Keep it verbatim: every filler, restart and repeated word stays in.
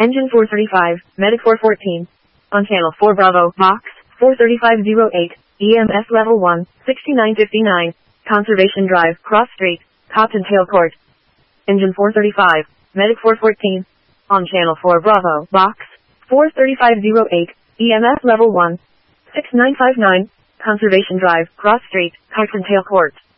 Engine four thirty-five, Medic four fourteen. On channel four Bravo, box, four thirty-five oh eight, E M S level one, sixty-nine fifty-nine, Conservation Drive, Cross Street, Cottontail Court. Engine four thirty-five, Medic four fourteen. On channel four Bravo, box, four thirty-five oh eight, E M S level one, sixty-nine fifty-nine, Conservation Drive, Cross Street, Cottontail Court.